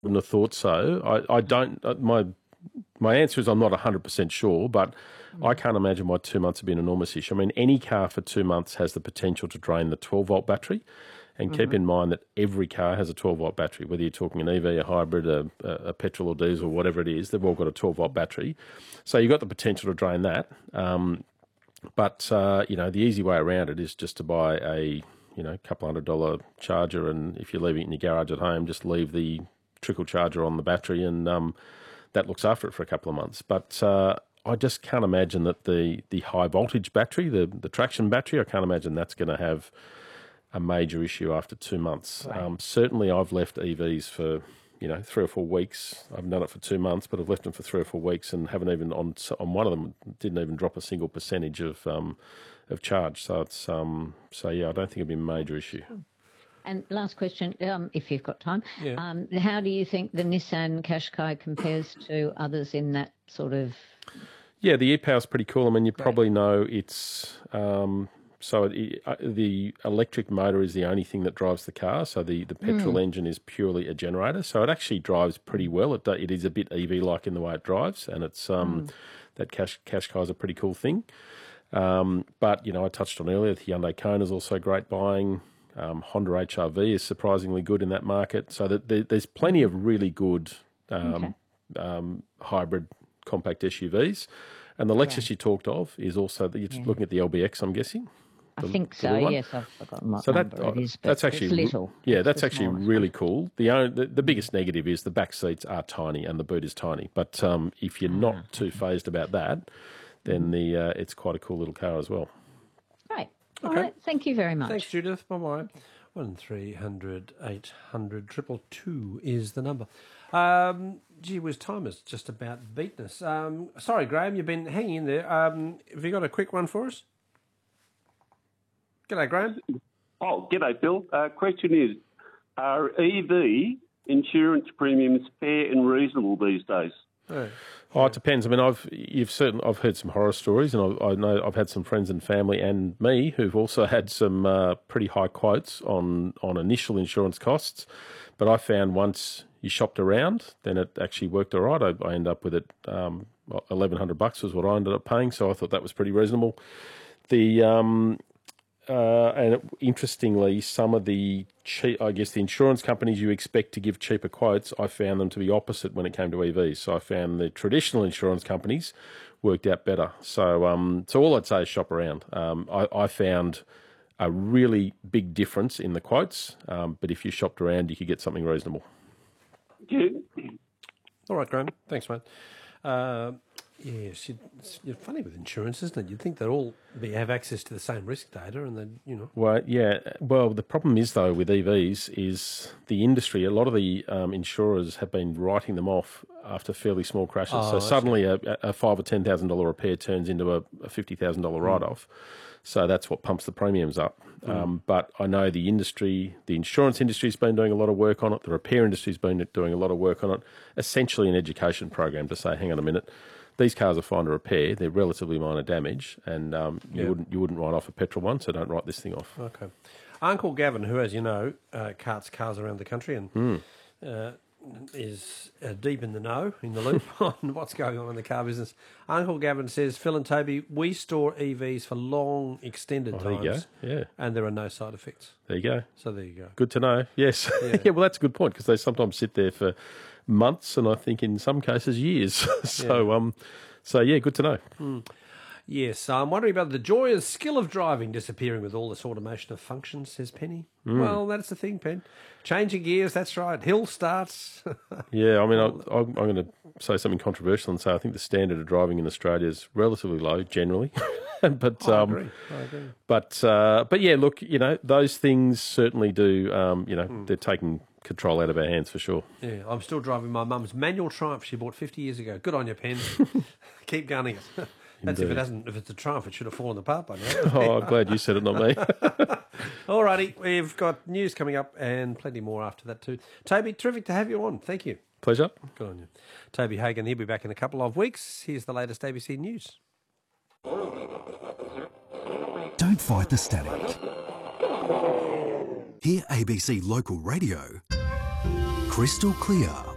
wouldn't have thought so. I don't. My answer is I'm not 100% sure, but I can't imagine why 2 months would be an enormous issue. I mean, any car for 2 months has the potential to drain the 12-volt battery. And keep in mind that every car has a 12-volt battery, whether you're talking an EV, a hybrid, a petrol or diesel, whatever it is, they've all got a 12-volt battery. So you've got the potential to drain that. But the easy way around it is just to buy a, couple $100 charger, and if you're leaving it in your garage at home, just leave the trickle charger on the battery, and that looks after it for a couple of months. But I just can't imagine that the high voltage battery, the traction battery, I can't imagine that's going to have a major issue after 2 months. Right. Certainly I've left EVs for 3 or 4 weeks. I haven't done it for 2 months, but I've left them for 3 or 4 weeks and haven't even on one of them didn't even drop a single percentage of charge. So it's I don't think it'd be a major issue. And last question, if you've got time, Yeah. How do you think the Nissan Qashqai compares to others in that sort of? Yeah, the e-Power's pretty cool. I mean, you probably know it's the electric motor is the only thing that drives the car. So the petrol engine is purely a generator. So it actually drives pretty well. It is a bit EV-like in the way it drives, and it's that Qashqai is a pretty cool thing. But I touched on earlier, the Hyundai Kona is also great buying. Honda HR-V is surprisingly good in that market. So there's plenty of really good hybrid compact SUVs. And the Lexus you talked of is also, you're looking at the LBX, I'm guessing? I think so, yes. I've forgotten what number it is, but that's actually, it's little. Yeah, that's actually really cool. The biggest negative is the back seats are tiny and the boot is tiny. But if you're not too phased about that, then it's quite a cool little car as well. Great. All right. Thank you very much. Thanks, Judith. Bye-bye. 1300 800 222 is the number. Gee whiz, time has just about beaten us. Sorry, Graham, you've been hanging in there. Have you got a quick one for us? G'day, Graham. Oh, g'day, Phil. Question is, are EV insurance premiums fair and reasonable these days? Oh, it depends. I mean, I've heard some horror stories, and I know I've had some friends and family and me who've also had some pretty high quotes on initial insurance costs. But I found once you shopped around, then it actually worked all right. I ended up with it $1,100 was what I ended up paying, so I thought that was pretty reasonable. Interestingly, some of the the insurance companies you expect to give cheaper quotes, I found them to be opposite when it came to EVs. So I found the traditional insurance companies worked out better. So all I'd say is shop around. I found a really big difference in the quotes, but if you shopped around, you could get something reasonable. Yeah. All right, Graham. Thanks, mate. Yes, you're funny with insurance, isn't it? You'd think they'd all have access to the same risk data, and then Well, yeah. Well, the problem is though with EVs is the industry. A lot of the insurers have been writing them off after fairly small crashes. So suddenly a $5,000 or $10,000 repair turns into a $50,000 write-off. So that's what pumps the premiums up. But I know the industry, the insurance industry's been doing a lot of work on it. The repair industry's been doing a lot of work on it. Essentially an education program to say, hang on a minute, these cars are fine to repair. They're relatively minor damage, and you wouldn't write off a petrol one, so don't write this thing off. Okay. Uncle Gavin, who, as you know, carts cars around the country and is deep in the know, in the loop on what's going on in the car business. Uncle Gavin says, Phil and Toby, we store EVs for long, extended times. There you go. Yeah. And there are no side effects. There you go. So there you go. Good to know. Yes. Yeah, well, that's a good point, because they sometimes sit there for months, and I think in some cases years. So yeah, good to know. Yes, I'm wondering about the joy and skill of driving disappearing with all this automation of functions, says Penny. Well, that's the thing, Pen. Changing gears, that's right. Hill starts. Yeah, I mean, I'm going to say something controversial and say I think the standard of driving in Australia is relatively low generally. But I agree. But yeah, look, those things certainly do. They're taking control out of our hands for sure. Yeah, I'm still driving my mum's manual Triumph she bought 50 years ago. Good on you, Pen. Keep gunning it. That's if it's a Triumph, it should have fallen apart by now. Oh, I'm glad you said it, not me. All righty, we've got news coming up and plenty more after that too. Toby, terrific to have you on. Thank you. Pleasure. Good on you. Toby Hagan, he'll be back in a couple of weeks. Here's the latest ABC News. Don't fight the static. Hear ABC Local Radio crystal clear